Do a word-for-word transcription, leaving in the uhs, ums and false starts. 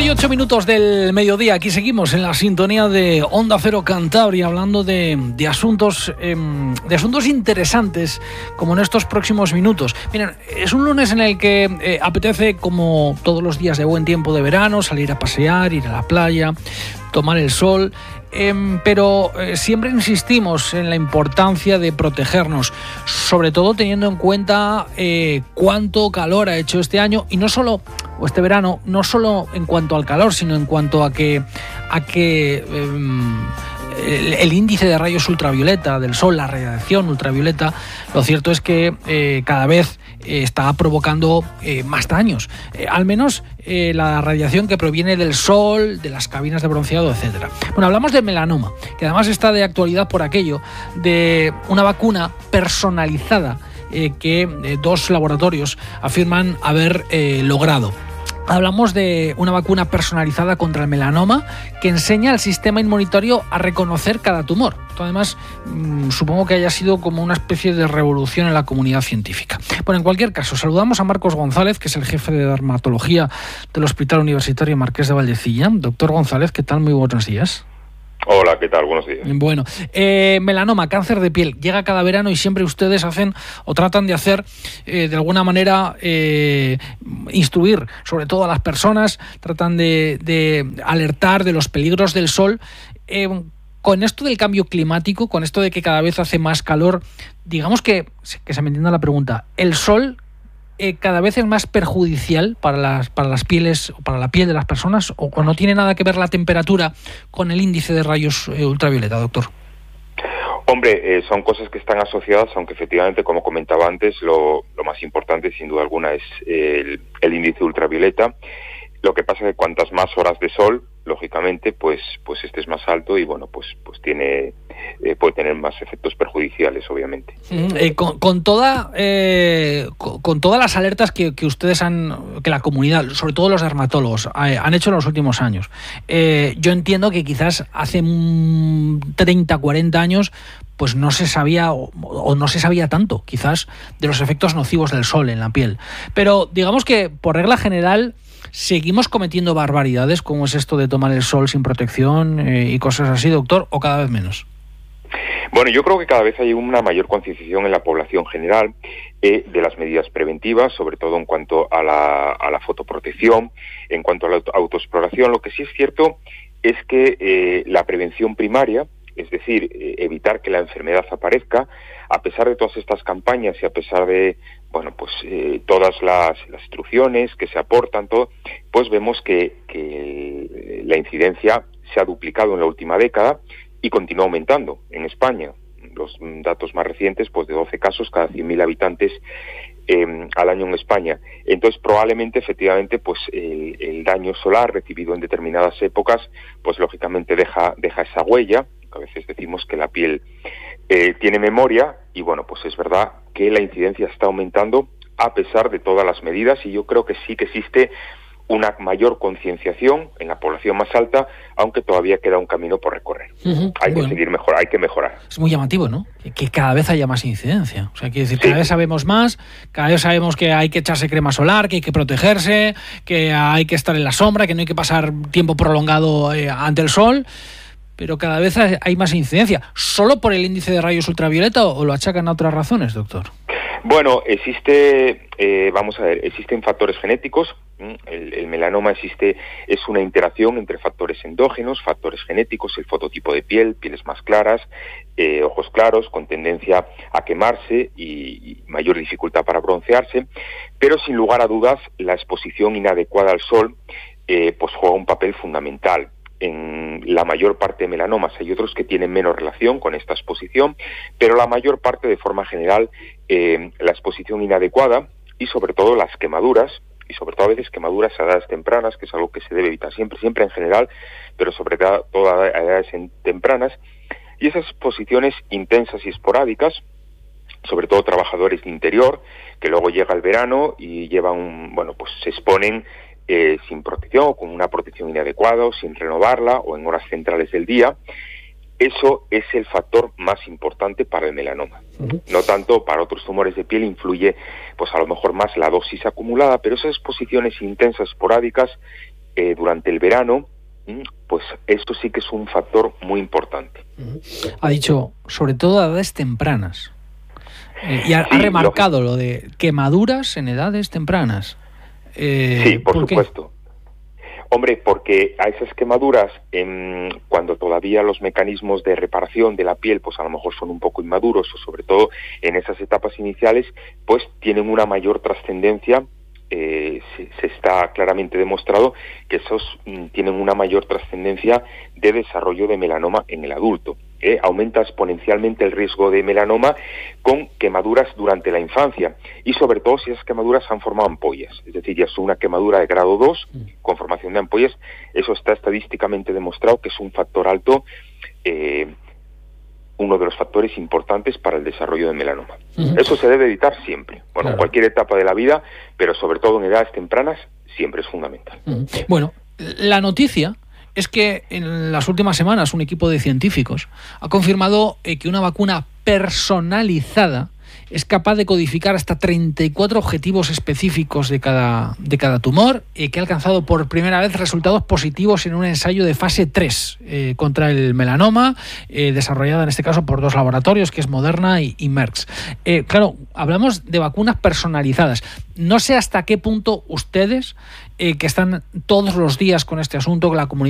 y ocho minutos del mediodía. Aquí seguimos en la sintonía de Onda Cero Cantabria, hablando de, de asuntos eh, de asuntos interesantes, como en estos próximos minutos. Miren, es un lunes en el que eh, apetece, como todos los días de buen tiempo de verano, salir a pasear, ir a la playa, tomar el sol. Eh, pero eh, siempre insistimos en la importancia de protegernos, sobre todo teniendo en cuenta eh, cuánto calor ha hecho este año, y no solo, o este verano, no solo en cuanto al calor, sino en cuanto a que, a que eh, el, el índice de rayos ultravioleta del sol, la radiación ultravioleta, lo cierto es que eh, cada vez eh, está provocando eh, más daños, eh, al menos eh, la radiación que proviene del sol, de las cabinas de bronceado, etcétera. Bueno, hablamos de melanoma, que además está de actualidad por aquello de una vacuna personalizada eh, que eh, dos laboratorios afirman haber eh, logrado. Hablamos de una vacuna personalizada contra el melanoma que enseña al sistema inmunitario a reconocer cada tumor. Esto además mmm, supongo que haya sido como una especie de revolución en la comunidad científica. Bueno, en cualquier caso, saludamos a Marcos González, que es el jefe de dermatología del Hospital Universitario Marqués de Valdecilla. Doctor González, ¿qué tal? Muy buenos días. Hola, ¿qué tal? Buenos días. Bueno, eh, melanoma, cáncer de piel, llega cada verano y siempre ustedes hacen o tratan de hacer eh, de alguna manera eh, instruir sobre todo a las personas, tratan de, de alertar de los peligros del sol. Eh, con esto del cambio climático, con esto de que cada vez hace más calor, digamos que, que se me entienda la pregunta, ¿el sol eh, cada vez es más perjudicial para las, para las pieles, para la piel de las personas, o, o no tiene nada que ver la temperatura con el índice de rayos eh, ultravioleta, doctor? Hombre, eh, son cosas que están asociadas, aunque efectivamente, como comentaba antes, lo, lo más importante, sin duda alguna, es el, el índice ultravioleta. Lo que pasa es que cuantas más horas de sol, lógicamente, pues pues este es más alto y bueno, pues pues tiene eh, puede tener más efectos perjudiciales, obviamente. Mm, eh, con, con toda eh, con, con todas las alertas que, que ustedes han, que la comunidad, sobre todo los dermatólogos, eh, han hecho en los últimos años, eh, yo entiendo que quizás hace treinta, cuarenta años pues no se sabía o, o no se sabía tanto, quizás, de los efectos nocivos del sol en la piel. Pero digamos que, por regla general, ¿seguimos cometiendo barbaridades como es esto de tomar el sol sin protección eh, y cosas así, doctor, o cada vez menos? Bueno, yo creo que cada vez hay una mayor concienciación en la población general eh, de las medidas preventivas, sobre todo en cuanto a la, a la fotoprotección, en cuanto a la autoexploración. Lo que sí es cierto es que eh, la prevención primaria, es decir, eh, evitar que la enfermedad aparezca, a pesar de todas estas campañas y a pesar de, bueno, pues eh, todas las, las instrucciones que se aportan, todo, pues vemos que, que la incidencia se ha duplicado en la última década y continúa aumentando en España. Los datos más recientes, pues de doce casos cada cien mil habitantes eh, al año en España. Entonces, probablemente, efectivamente, pues el, el daño solar recibido en determinadas épocas, pues lógicamente deja, deja esa huella. A veces decimos que la piel eh, tiene memoria y, bueno, pues es verdad que la incidencia está aumentando a pesar de todas las medidas, y yo creo que sí que existe una mayor concienciación en la población más alta, aunque todavía queda un camino por recorrer. Uh-huh. Hay bueno. que seguir mejor, hay que mejorar. Es muy llamativo, ¿no? Que cada vez haya más incidencia. O sea, quiere decir, cada sí. vez sabemos más, cada vez sabemos que hay que echarse crema solar, que hay que protegerse, que hay que estar en la sombra, que no hay que pasar tiempo prolongado eh, ante el sol, pero cada vez hay más incidencia. ¿Solo por el índice de rayos ultravioleta o lo achacan a otras razones, doctor? Bueno, existe, eh, vamos a ver, existen factores genéticos. El, el melanoma existe, es una interacción entre factores endógenos, factores genéticos, el fototipo de piel, pieles más claras, eh, ojos claros, con tendencia a quemarse y, y mayor dificultad para broncearse, pero sin lugar a dudas la exposición inadecuada al sol eh, pues juega un papel fundamental. En la mayor parte de melanomas hay otros que tienen menos relación con esta exposición, pero la mayor parte, de forma general, eh, la exposición inadecuada y sobre todo las quemaduras, y sobre todo a veces quemaduras a edades tempranas, que es algo que se debe evitar siempre, siempre en general, pero sobre todo a edades tempranas, y esas exposiciones intensas y esporádicas, sobre todo trabajadores de interior, que luego llega el verano y llevan, bueno, pues se exponen Eh, sin protección o con una protección inadecuada o sin renovarla o en horas centrales del día. Eso es el factor más importante para el melanoma. Uh-huh. No tanto para otros tumores de piel, influye pues a lo mejor más la dosis acumulada, pero esas exposiciones intensas esporádicas eh, durante el verano, pues esto sí que es un factor muy importante. Ha dicho, sobre todo a edades tempranas. Eh, y ha, sí, ha remarcado lo de quemaduras en edades tempranas. Eh, sí, por, ¿por supuesto. Hombre, porque a esas quemaduras, eh, cuando todavía los mecanismos de reparación de la piel, pues a lo mejor son un poco inmaduros, o sobre todo en esas etapas iniciales, pues tienen una mayor trascendencia. Eh, se, se está claramente demostrado que esos mm, tienen una mayor trascendencia de desarrollo de melanoma en el adulto. Eh, aumenta exponencialmente el riesgo de melanoma con quemaduras durante la infancia, y sobre todo si esas quemaduras han formado ampollas, es decir, ya es una quemadura de grado dos con formación de ampollas. Eso está estadísticamente demostrado que es un factor alto, eh, uno de los factores importantes para el desarrollo de melanoma. Uh-huh. Eso se debe evitar siempre, bueno, claro, en cualquier etapa de la vida, pero sobre todo en edades tempranas siempre es fundamental. Uh-huh. Bueno, la noticia es que en las últimas semanas un equipo de científicos ha confirmado eh, que una vacuna personalizada es capaz de codificar hasta treinta y cuatro objetivos específicos de cada, de cada tumor, eh, que ha alcanzado por primera vez resultados positivos en un ensayo de fase tres eh, contra el melanoma, eh, desarrollada en este caso por dos laboratorios, que es Moderna y, y Merck. Eh, claro, hablamos de vacunas personalizadas. No sé hasta qué punto ustedes, eh, que están todos los días con este asunto, que la comunidad